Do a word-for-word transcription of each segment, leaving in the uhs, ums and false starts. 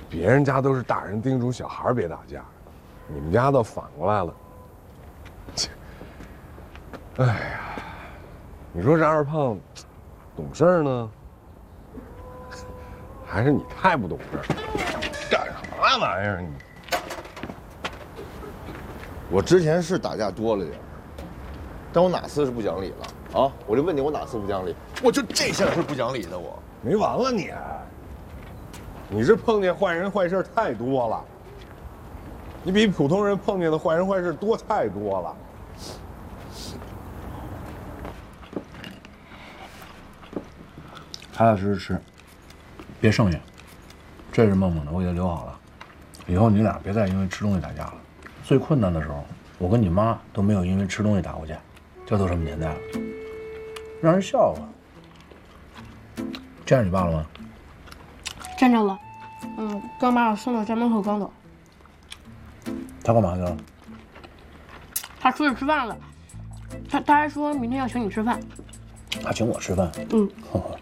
别人家都是大人叮嘱小孩别打架，你们家倒反过来了。切，哎呀，你说这二胖懂事儿呢，还是你太不懂事儿？干啥玩意儿你？ 我之前是打架多了点，但我哪次是不讲理了啊？我就问你，我哪次不讲理？我就这下是不讲理的，我没完了你！你这碰见坏人坏事太多了，你比普通人碰见的坏人坏事多太多了。 踏踏实实吃，别剩下。这是梦梦的，我给她留好了。以后你俩别再因为吃东西打架了。最困难的时候，我跟你妈都没有因为吃东西打过架，这都什么年代了，让人笑话。见着你爸了吗？ 见着了，嗯，刚把我送到家门口刚走。 他干嘛去了？ 他出去吃饭了，他他还说明天要请你吃饭。 他请我吃饭？ 嗯。 呵呵。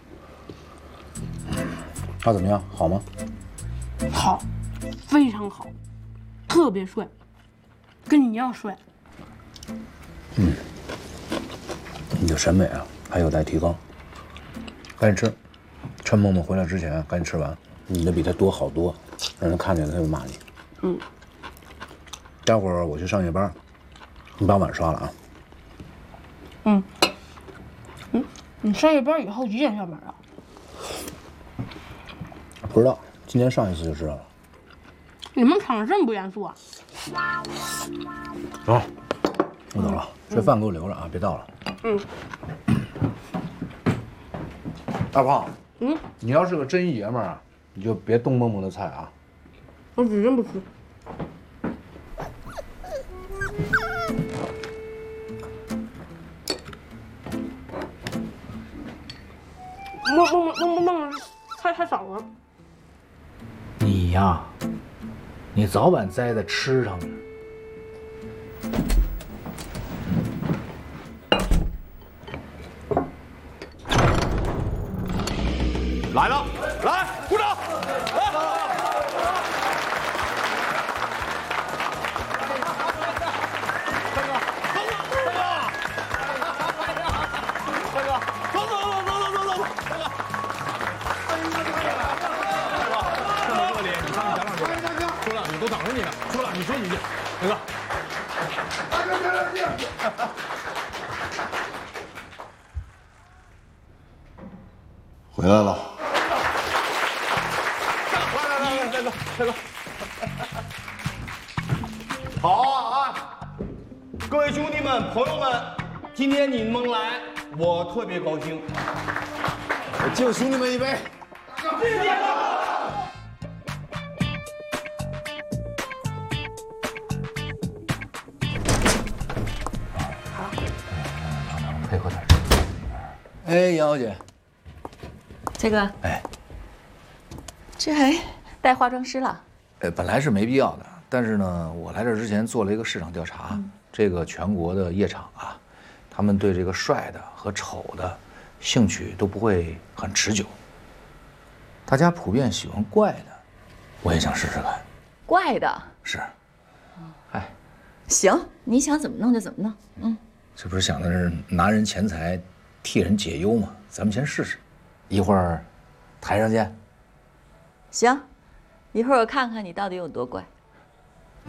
他怎么样？好吗？ 好，非常好，特别帅，跟你一样帅。 嗯，你的审美啊还有待提高。赶紧吃，趁梦梦回来之前赶紧吃完。你的比他多好多，让人看见了他就骂你。 嗯。 待会儿我去上夜班，你把碗刷了啊。 嗯。嗯，你上夜班以后几点下班啊？ 不知道，今天上一次就知道了。 你们厂这么不严肃啊？ 走，我走了，这饭给我留着啊，别倒了。 嗯。 大胖， 嗯， 你要是个真爷们儿啊，你就别动梦梦的菜啊。 我指定不吃。梦梦梦梦梦菜太少了。 你呀，你早晚栽在吃上面。 来了，来，鼓掌！来。 都挡着你呢，说了，你说几句，大哥。 回来了。 来来来来，大哥，大哥。 好啊啊！各位兄弟们、朋友们，今天你们来，我特别高兴。 我敬兄弟们一杯。 谢谢。 配合点。哎，杨小姐， 这个， 哎， 这还带化妆师了？ 呃，本来是没必要的，但是呢，我来这儿之前做了一个市场调查，嗯、这个全国的夜场啊，他们对这个帅的和丑的兴趣都不会很持久，大家普遍喜欢怪的，我也想试试看。 怪的？ 是。哎， 行，你想怎么弄就怎么弄，嗯。 这不是想的是拿人钱财，替人解忧吗？咱们先试试，一会儿台上见。 行，一会儿我看看你到底有多怪。